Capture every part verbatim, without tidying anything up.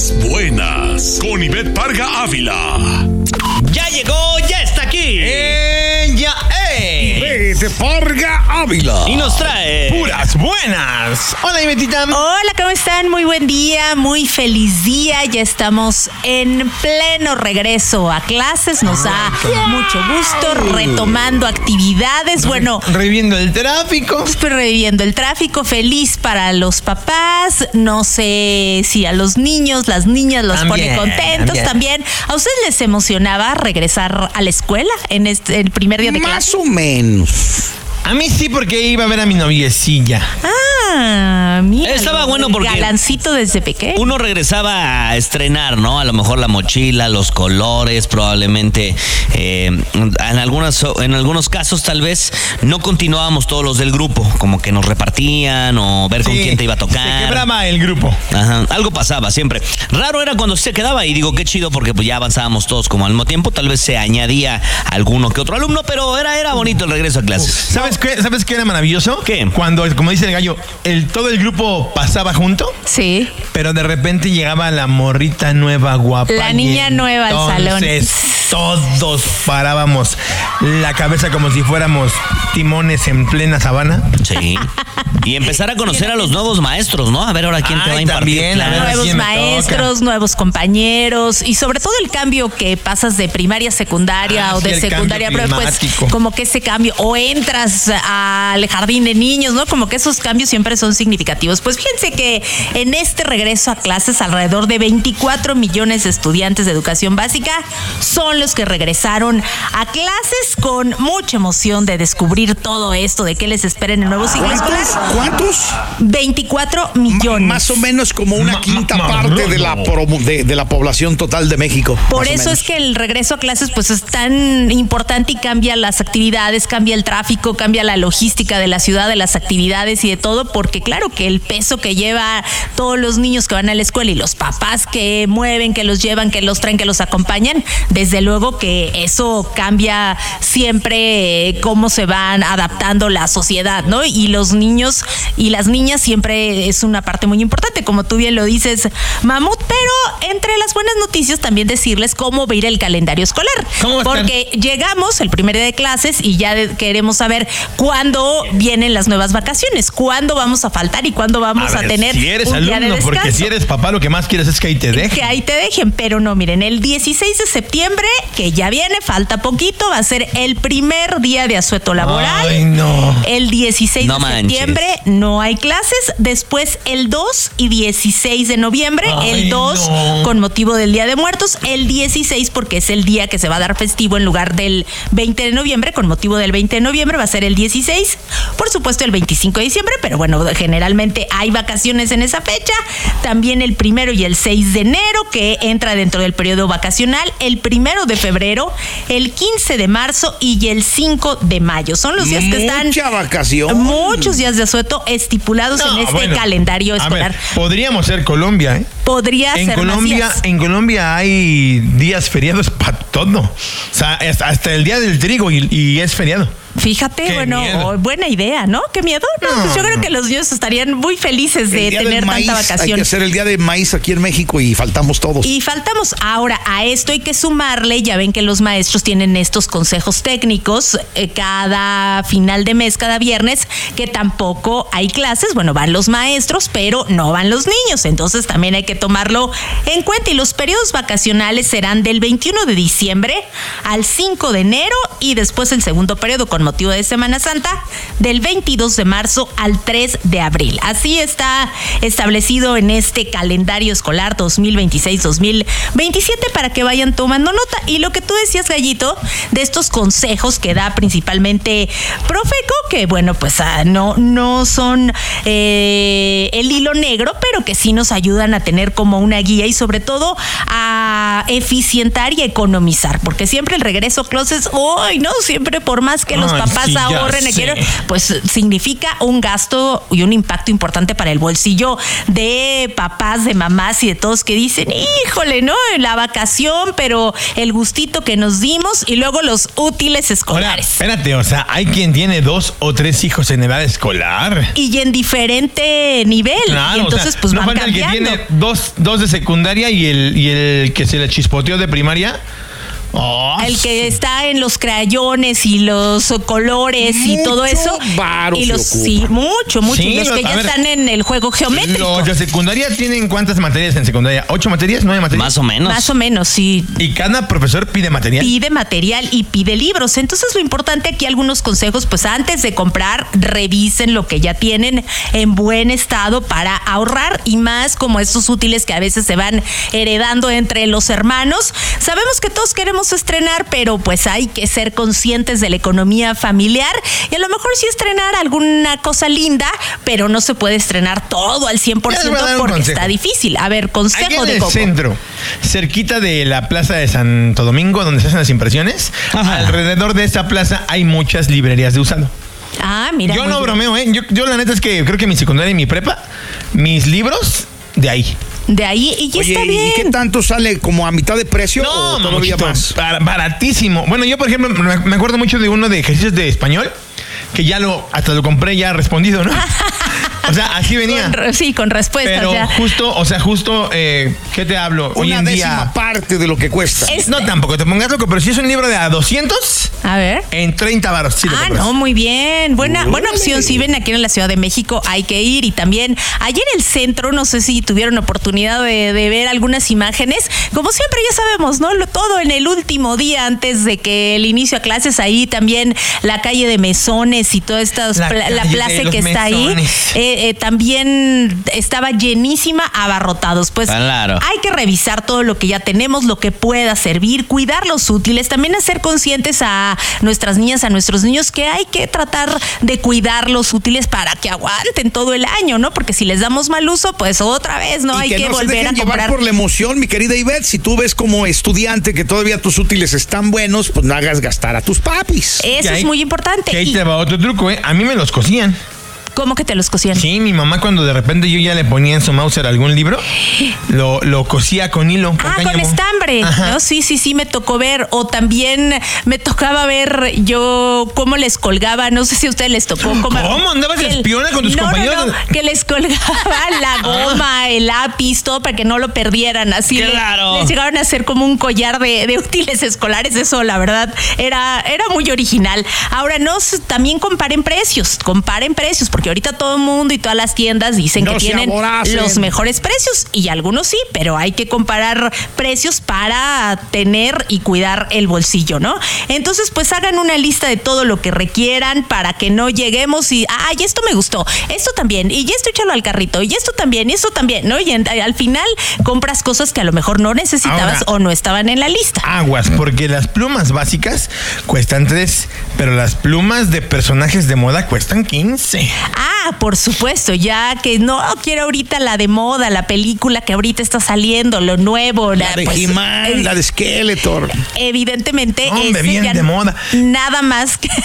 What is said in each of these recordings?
Puras buenas. Con Ivette Parga Ávila. Ya llegó, ya está aquí. Ella es Ivette Parga Ávila. Y nos trae Puras buenas. Hola, Ivetita. Hola, ¿cómo están? Muy buen día, muy feliz día. Ya estamos en pleno regreso a clases. Nos da mucho gusto, retomando actividades. Bueno, Reviviendo el tráfico. pues, reviviendo el tráfico, feliz para los papás. No sé si a los niños, las niñas los También, pone contentos también. también. ¿A ustedes les emocionaba regresar a la escuela en este, el primer día de Más clase? o menos. A mí sí, porque iba a ver a mi noviecilla. Ah, mira. Estaba bueno porque galancito desde pequeño. uno regresaba a estrenar, ¿no? A lo mejor la mochila, los colores, probablemente eh, en algunas, en algunos casos tal vez no continuábamos todos los del grupo, como que nos repartían o ver con Sí, quién te iba a tocar. Se quebraba el grupo. Ajá, algo pasaba siempre. Raro era cuando se quedaba y digo, qué chido porque pues ya avanzábamos todos como al mismo tiempo, tal vez se añadía alguno que otro alumno, pero era, era bonito el regreso a clases. ¿Sabes qué? ¿Sabes qué era maravilloso? ¿Qué? Cuando, como dice el gallo, el, todo el grupo pasaba junto, Sí. pero de repente llegaba la morrita nueva, guapa. La y niña nueva al salón. Entonces todos parábamos la cabeza como si fuéramos timones en plena sabana. Sí. Y empezar a conocer a los nuevos maestros, ¿no? A ver ahora quién te Ay, va a impartir. también, a ver, clases. así Nuevos me maestros, nuevos compañeros y sobre todo el cambio que pasas de primaria a secundaria Ah, o sí, de el secundaria, cambio pero pues climático. como que ese cambio o entras al jardín de niños, ¿no? Como que esos cambios siempre son significativos. Pues fíjense que en este regreso a clases alrededor de veinticuatro millones de estudiantes de educación básica son los que regresaron a clases con mucha emoción de descubrir todo esto, de qué les espera en el nuevo ciclo ¿Cuántos? escolar. ¿Cuántos? veinticuatro millones. M- Más o menos como una Ma- quinta ma- parte de la, no. promo- de, de la población total de México. Por más o eso menos. es que el regreso a clases pues es tan importante y cambia las actividades, cambia el tráfico, cambia la logística de la ciudad, de las actividades y de todo, porque claro que el peso que lleva todos los niños que van a la escuela y los papás que mueven, que los llevan, que los traen, que los acompañan, desde luego que eso cambia siempre eh, cómo se van adaptando la sociedad, ¿no? Y los niños y las niñas siempre es una parte muy importante, como tú bien lo dices, Mamut, pero entre las buenas noticias también decirles cómo va a ir el calendario escolar. ¿Cómo va a estar? Porque llegamos el primer día de clases y ya de- queremos saber cuándo vienen las nuevas vacaciones, cuándo vamos a faltar y cuándo vamos a, ver, tener si eres un día de alumno, porque descanso. si eres papá, lo que más quieres es que ahí te dejen. Que ahí te dejen, pero no, miren, el dieciséis de septiembre, que ya viene, falta poquito, va a ser el primer día de asueto laboral. Ay, no. El dieciséis No de manches. septiembre no hay clases. Después el dos y dieciséis de noviembre. Ay, el dos no. con motivo del Día de Muertos. El dieciséis porque es el día que se va a dar festivo en lugar del veinte de noviembre. Con motivo del veinte de noviembre va a ser el dieciséis. Por supuesto el veinticinco de diciembre, pero bueno, generalmente hay vacaciones en esa fecha. También el primero y el seis de enero, que entra dentro del periodo vacacional. El primero de febrero, el quince de marzo y el cinco de mayo. Son los días que están... Mucha vacación. Muchos días de asueto estipulados No, en este bueno, calendario a escolar. ver, podríamos ser Colombia, ¿eh? Podría En ser Colombia, Macías. en Colombia hay días feriados para todo. O sea, hasta, hasta el día del trigo y, y es feriado. Fíjate, Qué bueno, miedo. oh, buena idea, ¿no? Qué miedo. No, No, pues yo creo no. que los niños estarían muy felices de El día del tener maíz, tanta hay vacación. que hacer el día de maíz aquí en México y faltamos todos. Y faltamos. Ahora, a esto hay que sumarle, ya ven que los maestros tienen estos consejos técnicos eh, cada final de mes, cada viernes, que tampoco hay clases. Bueno, van los maestros, pero no van los niños. Entonces también hay que tomarlo en cuenta. Y los periodos vacacionales serán del veintiuno de diciembre al cinco de enero y después el segundo periodo con motivo de Semana Santa del veintidós de marzo al tres de abril. Así está establecido en este calendario escolar dos mil veintiséis dos mil veintisiete para que vayan tomando nota. Y lo que tú decías, Gallito, de estos consejos que da principalmente Profeco, que bueno, pues ah, no, no son eh, el hilo negro, pero que sí nos ayudan a tener como una guía y sobre todo a a eficientar y economizar, porque siempre el regreso a clases, uy, no, siempre por más que los Ay, papás sí, ya ahorren, sé. quiero, pues significa un gasto y un impacto importante para el bolsillo de papás, de mamás y de todos que dicen, híjole, ¿no? La vacación, pero el gustito que nos dimos y luego los útiles Ahora, escolares. espérate, o sea, hay quien tiene dos o tres hijos en edad escolar. Y en diferente nivel. Claro, y entonces, o sea, pues no van falta cambiando. el que tiene dos, dos de secundaria y el, y el que se le chispoteó de primaria. Oh, El que está en los crayones y los colores y Mucho todo eso. varo Y se los, ocupa. sí, mucho, mucho. Sí, y los los- que a ya ver, están en el juego geométrico. Los de secundaria tienen ¿cuántas materias en secundaria? ¿Ocho materias? ¿Nueve materias? Más o menos. Más o menos, sí. Y cada profesor pide material. Pide material y pide libros. Entonces, lo importante aquí, algunos consejos, pues antes de comprar, revisen lo que ya tienen en buen estado para ahorrar, y más como estos útiles que a veces se van heredando entre los hermanos. Sabemos que todos queremos estrenar, pero pues hay que ser conscientes de la economía familiar, y a lo mejor sí estrenar alguna cosa linda, pero no se puede estrenar todo al cien por Ya les ciento voy a dar un porque consejo. está difícil. A ver, Aquí consejo en de el Coco. centro, cerquita de la plaza de Santo Domingo, donde se hacen las impresiones, Ajá. alrededor de esta plaza hay muchas librerías de usado. Ah, mira. Yo muy no bien. bromeo, ¿eh? Yo, yo la neta es que creo que mi secundaria y mi prepa, mis libros, de ahí. De ahí, y ya Oye, está bien. ¿y qué tanto sale? ¿Como a mitad de precio o todavía Mamuchito, más? bar- baratísimo. Bueno, yo, por ejemplo, me me acuerdo mucho de uno de ejercicios de español, que ya lo, hasta lo compré ya respondido, ¿no? O sea, así venía. Con re- sí, con respuestas Pero ya. justo, o sea, justo, eh, ¿qué te hablo? Hoy Una en décima día. parte de lo que cuesta. Es- No tampoco te pongas loco, pero si es un libro de a doscientos, A ver. en treinta varos. Sí lo Ah, compras. no, muy bien. Buena, buena Órale. opción. Si ven aquí en la Ciudad de México, hay que ir. Y también, allí en el centro, no sé si tuvieron oportunidad de, de ver algunas imágenes. Como siempre, ya sabemos, ¿no? Lo- todo en el último día antes de que el inicio a clases. Ahí también la calle de Mesones y toda esta La pla- la calle plaza de los que está ahí. Mesones. eh, eh, también estaba llenísima, abarrotados. Pues Claro. hay que revisar todo lo que ya tenemos, lo que pueda servir, cuidar los útiles, también hacer conscientes a nuestras niñas, a nuestros niños, que hay que tratar de cuidar los útiles para que aguanten todo el año, ¿no? Porque si les damos mal uso, pues otra vez, ¿no? Y Hay que, que, no se volver dejen a llevar comprar. por la emoción, mi querida Ivette. Si tú ves como estudiante que todavía tus útiles están buenos, pues no hagas gastar a tus papis. Eso Que es ahí- muy importante. Que ahí ¿Y te va otro truco, ¿eh? A mí me los cosían. cómo que te los cosían? Sí, mi mamá cuando de repente yo ya le ponía en su Mauser algún libro, lo, lo cosía con hilo. Ah, con cáñamo. estambre, Ajá. ¿no? Sí, sí, sí, me tocó ver. O también me tocaba ver yo cómo les colgaba, no sé si a ustedes les tocó. Cómo, ¿Cómo? ¿Andabas de que el- espiona con tus no, compañeros? No, no, que les colgaba la goma, el lápiz, todo para que no lo perdieran. Así le- ¡Claro! les llegaron a hacer como un collar de, de útiles escolares. Eso, la verdad, era, era muy original. Ahora, no, s- también comparen precios, comparen precios, porque ahorita todo el mundo y todas las tiendas dicen No que se tienen aboracen. los mejores precios, y algunos sí, pero hay que comparar precios para tener y cuidar el bolsillo, ¿no? Entonces, pues hagan una lista de todo lo que requieran para que no lleguemos y, ay, esto me gustó, esto también, y esto échalo al carrito, y esto también, y esto también, ¿no? Y en- al final compras cosas que a lo mejor no necesitabas Ahora- o no estaban en la lista. Aguas, porque las plumas básicas cuestan tres, pero las plumas de personajes de moda cuestan quince. Ah, por supuesto, ya que no quiero ahorita la de moda, la película que ahorita está saliendo, lo nuevo. La de pues, He-Man, eh, la de Skeletor. Evidentemente, Hombre, ese bien ya de moda. Nada más que.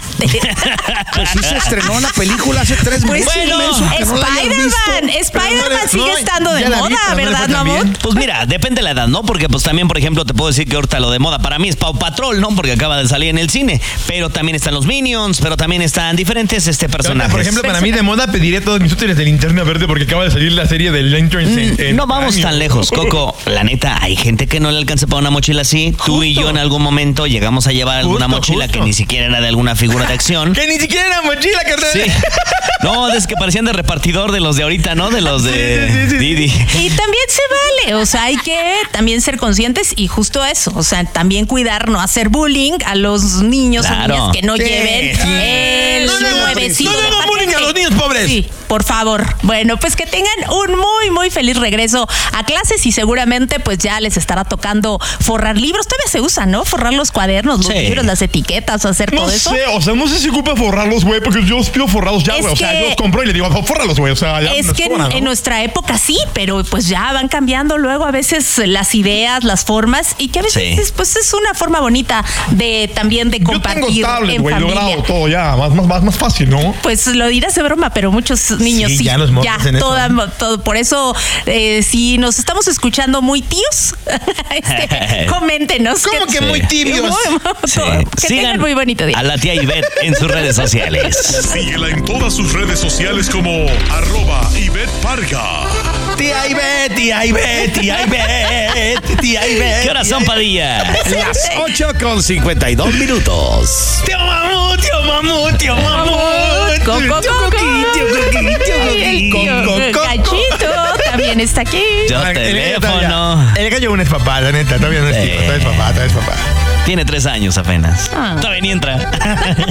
Pues sí se estrenó la película hace tres Pues meses. sí, menso, que no la hayas Spider-Man, visto. Spider-Man Pero no le- sigue no, estando de ya la vi, moda, pero no le ¿verdad, fue tan Mamut? bien. Pues mira, depende de la edad, ¿no? Porque pues también, por ejemplo, te puedo decir que ahorita lo de moda para mí es Paw Patrol, ¿no? Porque acaba de salir en el cine. Pero también están los Minions, pero también están diferentes este personajes. Por ejemplo, para mí de moda pediré todos mis útiles de Linterna Verde porque acaba de salir la serie de Lanterns en, en No vamos año. tan lejos, Coco. La neta, hay gente que no le alcanza para una mochila así. Tú y yo en algún momento llegamos a llevar alguna Justo, mochila justo. que ni siquiera era de alguna figura de acción. Que ni siquiera era mochila, carnal. Sí. No, es que parecían de repartidor de los de ahorita, ¿no? De los de Sí, sí, sí, sí. Didi. Y también se vale, o sea, hay que también ser conscientes y justo eso, o sea, también cuidar, no hacer bullying a los niños Claro. o niñas que no Sí, lleven sí. el No le hagan- nuevecito no le de hagan bullying a paquete. los niños pobres. Sí. por favor. Bueno, pues que tengan un muy, muy feliz regreso a clases y seguramente pues ya les estará tocando forrar libros. Todavía se usa, ¿no? Forrar los cuadernos, los Sí. libros, las etiquetas, hacer No todo eso. sé, o sea, no sé si ocupa forrarlos, güey, porque yo los pido forrados ya, Es güey. O sea, que- yo los compro y le digo, fórralos, güey. O sea, ya Es me que en, sobran, ¿no? en nuestra época sí, pero pues ya van cambiando luego a veces las ideas, las formas y que a veces Sí. es, pues es una forma bonita de también de Yo compartir tengo tablet, en güey, familia. logrado todo ya, más, más, más, más fácil, ¿no? Pues lo dirás de broma, pero muchos niños sí, Sí, ya los morros hacen eso, toda, ¿no? todo, por eso eh, si nos estamos escuchando muy tíos, este, coméntenos. ¿Cómo que Sí. muy tibios? Muy- Sí. que tengan muy bonito día. a la tía Ivette en sus redes sociales. Síguela en todas sus redes sociales como arroba Ivette Parga. Tía Ivette, tía Ivette, tía Ivette, tía Ivette. ¿Qué horas son, Padilla? Las ocho con cincuenta y dos minutos. Tío mamut, tío mamut, tío mamut. Co, co, co, co. Ay, el tío Co, co, co. Gachito también está aquí. Yo El- el- teléfono. El gallo aún es papá, la neta. Todavía no es Sí. tío, todavía es papá, todavía es papá. Tiene tres años apenas. Ah. Todavía ni entra.